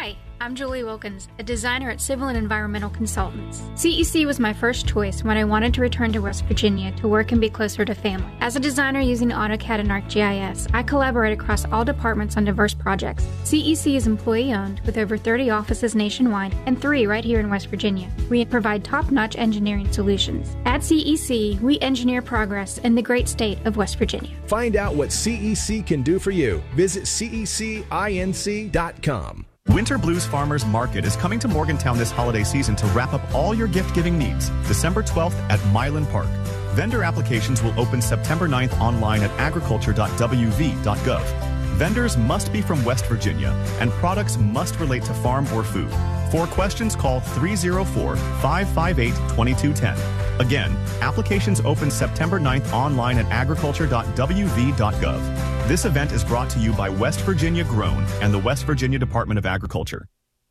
Hi, I'm Julie Wilkins, a designer at Civil and Environmental Consultants. CEC was my first choice when I wanted to return to West Virginia to work and be closer to family. As a designer using AutoCAD and ArcGIS, I collaborate across all departments on diverse projects. CEC is employee-owned with over 30 offices nationwide and 3 right here in West Virginia. We provide top-notch engineering solutions. At CEC, we engineer progress in the great state of West Virginia. Find out what CEC can do for you. Visit cecinc.com. Winter Blues Farmers Market is coming to Morgantown this holiday season to wrap up all your gift-giving needs. December 12th at Milan Park. Vendor applications will open September 9th online at agriculture.wv.gov. Vendors must be from West Virginia, and products must relate to farm or food. For questions, call 304-558-2210. Again, applications open September 9th online at agriculture.wv.gov. This event is brought to you by West Virginia Grown and the West Virginia Department of Agriculture.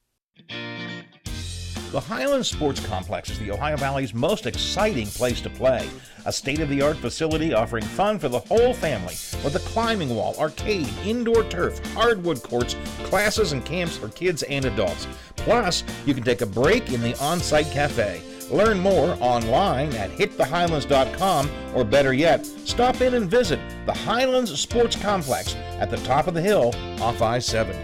The Highlands Sports Complex is the Ohio Valley's most exciting place to play. A state-of-the-art facility offering fun for the whole family with a climbing wall, arcade, indoor turf, hardwood courts, classes and camps for kids and adults. Plus, you can take a break in the on-site cafe. Learn more online at hitthehighlands.com, or better yet, stop in and visit the Highlands Sports Complex at the top of the hill off I-70.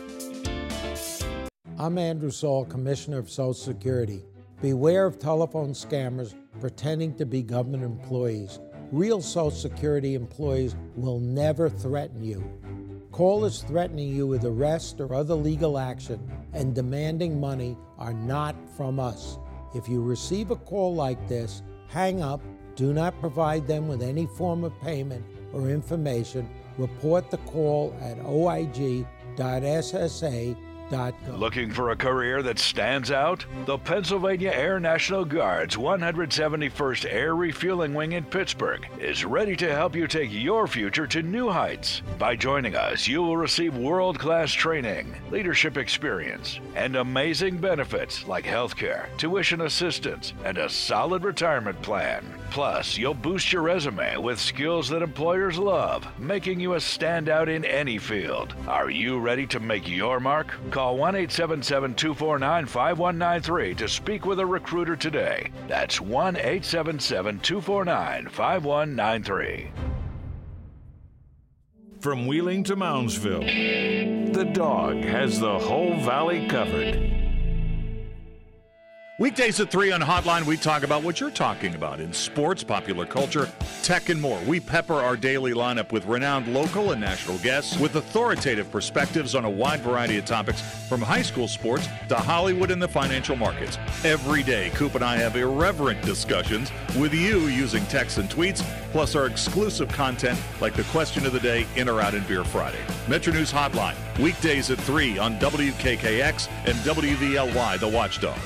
I'm Andrew Saul, Commissioner of Social Security. Beware of telephone scammers pretending to be government employees. Real Social Security employees will never threaten you. Callers threatening you with arrest or other legal action and demanding money are not from us. If you receive a call like this, hang up, do not provide them with any form of payment or information. Report the call at oig.ssa.gov. Looking for a career that stands out? The Pennsylvania Air National Guard's 171st Air Refueling Wing in Pittsburgh is ready to help you take your future to new heights. By joining us, you will receive world-class training, leadership experience, and amazing benefits like healthcare, tuition assistance, and a solid retirement plan. Plus, you'll boost your resume with skills that employers love, making you a standout in any field. Are you ready to make your mark? Call 1-877-249-5193 to speak with a recruiter today. That's 1-877-249-5193. From Wheeling to Moundsville, the Dog has the whole valley covered. Weekdays at 3 on Hotline, we talk about what you're talking about in sports, popular culture, tech, and more. We pepper our daily lineup with renowned local and national guests with authoritative perspectives on a wide variety of topics, from high school sports to Hollywood and the financial markets. Every day, Coop and I have irreverent discussions with you using texts and tweets, plus our exclusive content like the question of the day, In or Out in Beer Friday. Metro News Hotline, weekdays at 3 on WKKX and WVLY, The Watchdog.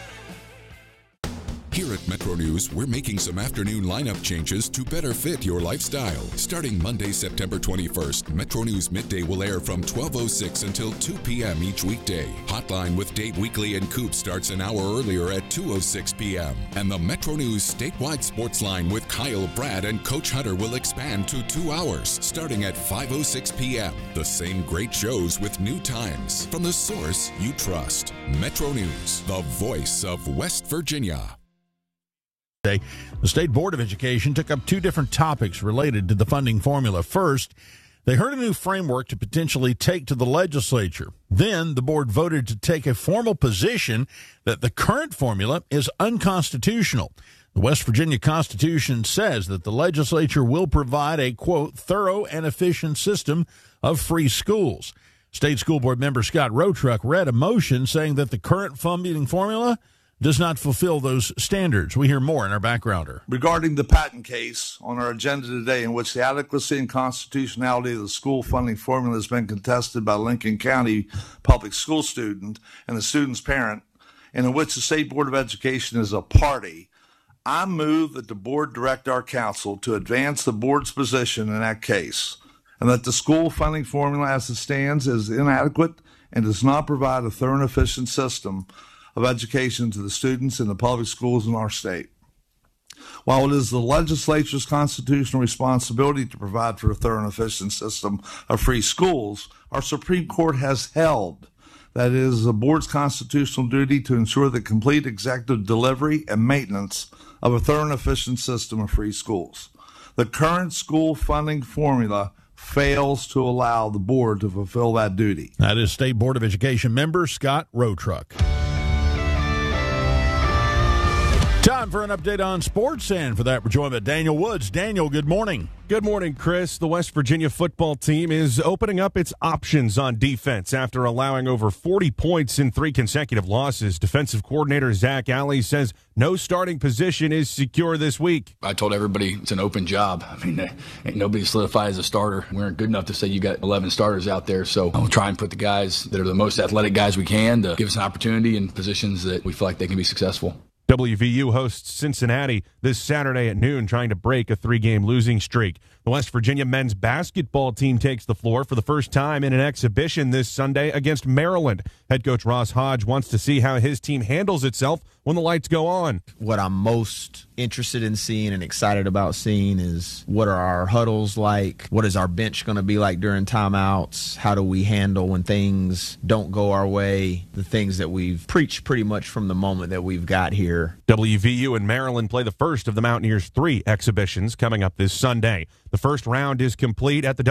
Here at Metro News, we're making some afternoon lineup changes to better fit your lifestyle. Starting Monday, September 21st, Metro News Midday will air from 12:06 until 2 p.m. each weekday. Hotline with Dave Weekly and Coop starts an hour earlier at 2:06 p.m. And the Metro News statewide sports line with Kyle, Brad, and Coach Hunter will expand to 2 hours, starting at 5:06 p.m. The same great shows with new times. From the source you trust. Metro News, the voice of West Virginia. The State Board of Education took up 2 different topics related to the funding formula. First, they heard a new framework to potentially take to the legislature. Then, the board voted to take a formal position that the current formula is unconstitutional. The West Virginia Constitution says that the legislature will provide a, quote, thorough and efficient system of free schools. State School Board member Scott Rotruck read a motion saying that the current funding formula does not fulfill those standards. We hear more in our backgrounder. Regarding the Patton case on our agenda today, in which the adequacy and constitutionality of the school funding formula has been contested by Lincoln County public school student and the student's parent, and in which the State Board of Education is a party, I move that the board direct our counsel to advance the board's position in that case, and that the school funding formula as it stands is inadequate and does not provide a thorough and efficient system of education to the students in the public schools in our state. While it is the legislature's constitutional responsibility to provide for a thorough and efficient system of free schools, our Supreme Court has held that it is the board's constitutional duty to ensure the complete executive delivery and maintenance of a thorough and efficient system of free schools. The current school funding formula fails to allow the board to fulfill that duty. That is State Board of Education member Scott Rotruck. Time for an update on sports, and for that we're joined by Daniel Woods. Daniel, good morning. Good morning, Chris. The West Virginia football team is opening up its options on defense after allowing over 40 points in 3 consecutive losses. Defensive coordinator Zach Alley says no starting position is secure this week. I told everybody it's an open job. I mean, ain't nobody solidified as a starter. We aren't good enough to say you got 11 starters out there, so we'll try and put the guys that are the most athletic guys we can to give us an opportunity in positions that we feel like they can be successful. WVU hosts Cincinnati this Saturday at noon, trying to break a 3-game losing streak. The West Virginia men's basketball team takes the floor for the first time in an exhibition this Sunday against Maryland. Head coach Ross Hodge wants to see how his team handles itself when the lights go on. What I'm most interested in seeing and excited about seeing is what are our huddles like? What is our bench going to be like during timeouts? How do we handle when things don't go our way? The things that we've preached pretty much from the moment that we've got here. WVU and Maryland play the first of the Mountaineers' 3 exhibitions coming up this Sunday. The first round is complete at the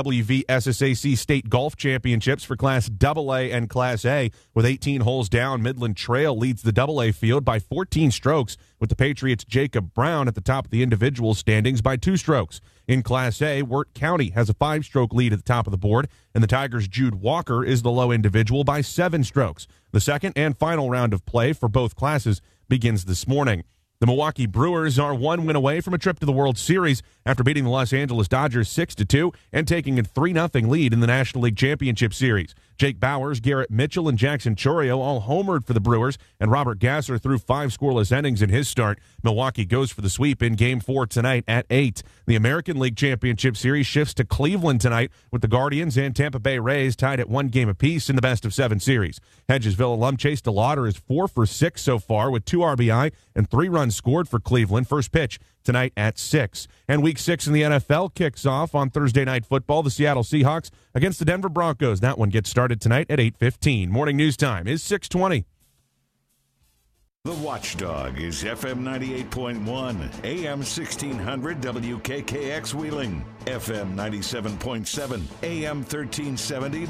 WVSSAC State Golf Championships for Class AA and Class A. With 18 holes down, Midland Trail leads the AA field by 14 strokes, with the Patriots' Jacob Brown at the top of the individual standings by 2 strokes. In Class A, Wirt County has a 5-stroke lead at the top of the board, and the Tigers' Jude Walker is the low individual by 7 strokes. The second and final round of play for both classes begins this morning. The Milwaukee Brewers are 1 win away from a trip to the World Series after beating the Los Angeles Dodgers 6-2 and taking a 3-0 lead in the National League Championship Series. Jake Bowers, Garrett Mitchell, and Jackson Chourio all homered for the Brewers, and Robert Gasser threw 5 scoreless innings in his start. Milwaukee goes for the sweep in Game 4 tonight at 8. The American League Championship Series shifts to Cleveland tonight, with the Guardians and Tampa Bay Rays tied at 1 game apiece in the best-of-7 series. Hedgesville alum Chase DeLauder is 4 for 6 so far with 2 RBI and 3 runs scored for Cleveland. First pitch tonight at 6. And Week 6 in the NFL kicks off on Thursday Night Football. The Seattle Seahawks against the Denver Broncos. That one gets started tonight at 8:15. Morning news time is 6:20. The Watchdog is FM 98.1, AM 1600 WKKX Wheeling, FM 97.7, AM 1370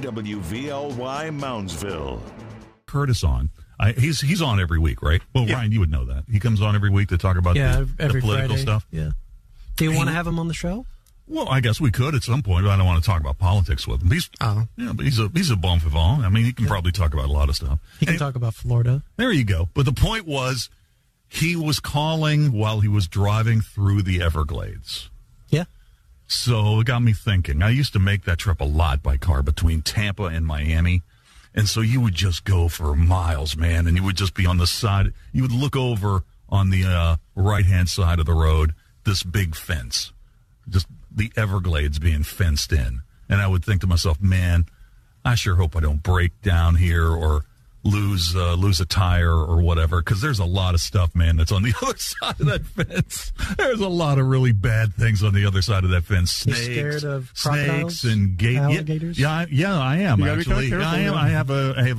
WVLY Moundsville. Curtis on. He's on every week, right? Well, yeah. Ryan, you would know that. He comes on every week to talk about the political Friday. Stuff. Yeah. Do you want to have him on the show? Well, I guess we could at some point, but I don't want to talk about politics with him. But he's a bon vivant. I mean, he can probably talk about a lot of stuff. He can talk about Florida. There you go. But the point was, he was calling while he was driving through the Everglades. Yeah. So it got me thinking. I used to make that trip a lot by car between Tampa and Miami. And so you would just go for miles, man, and you would just be on the side. You would look over on the right-hand side of the road, this big fence, just the Everglades being fenced in. And I would think to myself, man, I sure hope I don't break down here or lose a tire or whatever, because there's a lot of stuff, man, that's on the other side of that fence. There's a lot of really bad things on the other side of that fence. Snakes, scared of crocodiles, and alligators? Yeah, I am actually. I have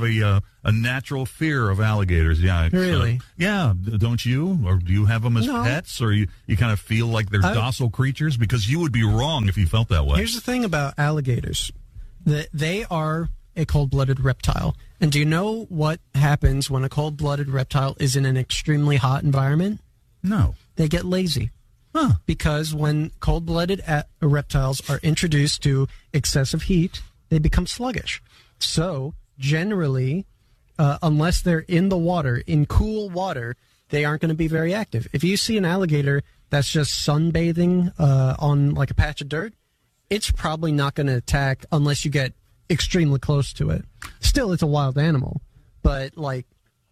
a natural fear of alligators. Yeah, really? Yeah, don't you? Or do you have them as pets, or you kind of feel like they're docile creatures? Because you would be wrong if you felt that way. Here's the thing about alligators: that they are a cold-blooded reptile. And do you know what happens when a cold-blooded reptile is in an extremely hot environment? No. They get lazy. Huh. Because when cold-blooded reptiles are introduced to excessive heat, they become sluggish. So, generally, unless they're in the water, in cool water, they aren't going to be very active. If you see an alligator that's just sunbathing on like a patch of dirt, it's probably not going to attack unless you get extremely close to it. Still, it's a wild animal. But, like,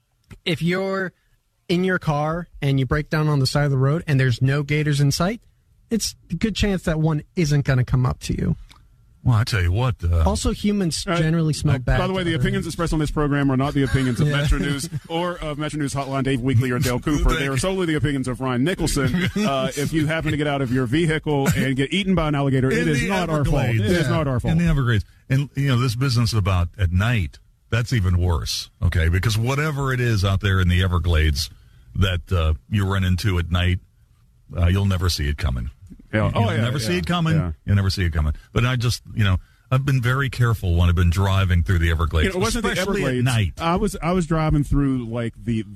if you're in your car and you break down on the side of the road and there's no gators in sight, it's a good chance that one isn't going to come up to you. Well, I tell you what. Also, humans generally smell bad. By the way, the opinions expressed on this program are not the opinions of Metro News or of Metro News Hotline Dave Weekly or Dale Cooper. They are solely the opinions of Ryan Nicholson. If you happen to get out of your vehicle and get eaten by an alligator, it is not our fault. It is not our fault. In the Everglades. And, this business about at night, That's even worse, okay? Because whatever it is out there in the Everglades that you run into at night, you'll never see it coming. Yeah. You'll never see it coming. Yeah. You'll never see it coming. But I just, I've been very careful when I've been driving through the Everglades, it wasn't especially the Everglades. At night. I was driving through like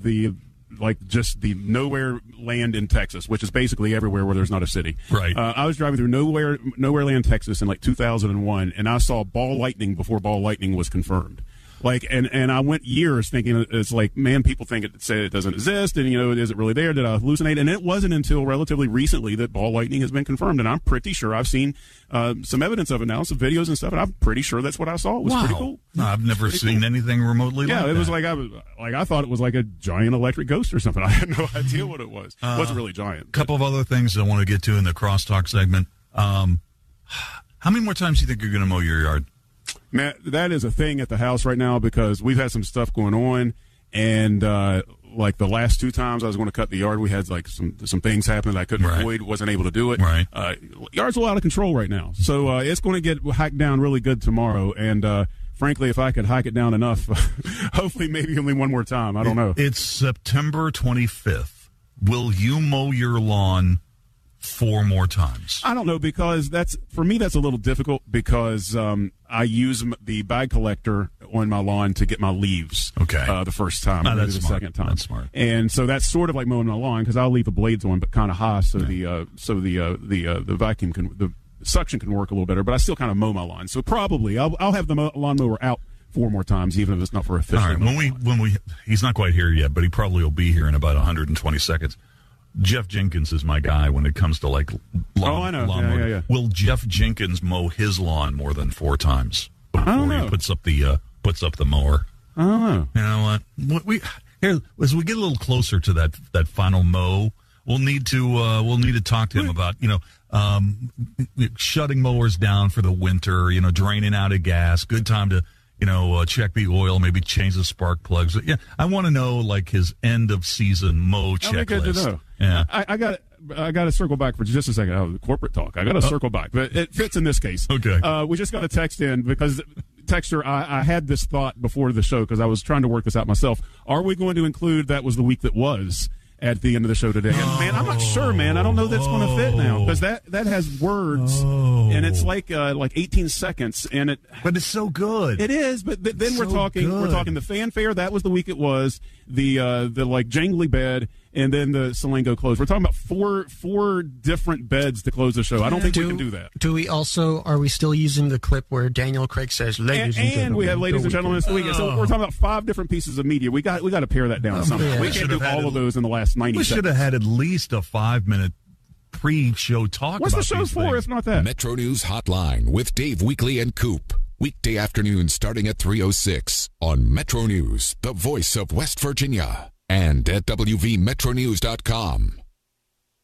just the nowhere land in Texas, which is basically everywhere where there's not a city. Right. I was driving through nowhere land, Texas in like 2001, and I saw ball lightning before ball lightning was confirmed. Like, and I went years thinking it's like, man, people say it doesn't exist, and is it really there? Did I hallucinate? And it wasn't until relatively recently that ball lightning has been confirmed, and I'm pretty sure I've seen some evidence of it now, some videos and stuff, and I'm pretty sure that's what I saw. It was pretty cool. No, I've never seen anything remotely like that. Yeah, it was like I thought it was like a giant electric ghost or something. I had no idea what it was. It wasn't really giant. A couple of other things I want to get to in the crosstalk segment. How many more times do you think you're going to mow your yard? Matt, that is a thing at the house right now because we've had some stuff going on, and like the last 2 times I was going to cut the yard, we had like some things happen that I couldn't avoid, wasn't able to do it. Right. Yard's a little out of control right now, so it's going to get hiked down really good tomorrow, and frankly, if I could hike it down enough, hopefully maybe only one more time. I don't know. It's September 25th. Will you mow your lawn 4 more times? I don't know, because for me that's a little difficult because I use the bag collector on my lawn to get my leaves. Okay. The first time, maybe the second time. That's smart. And so that's sort of like mowing my lawn because I'll leave the blades on, but kind of high, so the vacuum the suction can work a little better. But I still kind of mow my lawn. So probably I'll have the lawnmower out 4 more times, even if it's not for official. All right. When he's not quite here yet, but he probably will be here in about 120 seconds. Jeff Jenkins is my guy when it comes to like lawn. I know. Lawn Yeah. Will Jeff Jenkins mow his lawn more than 4 times before he puts up the mower? I don't know. You know what? As we get a little closer to that final mow, we'll need to talk to him about shutting mowers down for the winter. Draining out of gas. Good time to check the oil, maybe change the spark plugs. Yeah, I want to know like his end of season mow checklist. Good to know. Yeah, I got to circle back for just a second. Corporate talk. I got to circle back, but it fits in this case. Okay. We just got a text in because texter. I had this thought before the show because I was trying to work this out myself. Are we going to include that was the week that was at the end of the show today? And man, I'm not sure, man. I don't know that's going to fit now because that has words and it's like 18 seconds but it's so good. It is, but then we're talking the fanfare. That was the week it was the like jangly bed. And then the Salango close. We're talking about four different beds to close the show. I don't think we can do that. Are we still using the clip where Daniel Craig says, ladies and gentlemen? And we have ladies and gentlemen this week. So we're talking about 5 different pieces of media. We got to pare that down somehow. Yeah. We can't do all of those in the last 90 seconds. We should have had at least a 5-minute pre-show talk What's about the show these for things. if not that? Metro News Hotline with Dave Weekly and Coop. Weekday afternoons starting at 3:06 on Metro News, the voice of West Virginia. And at WVMetroNews.com.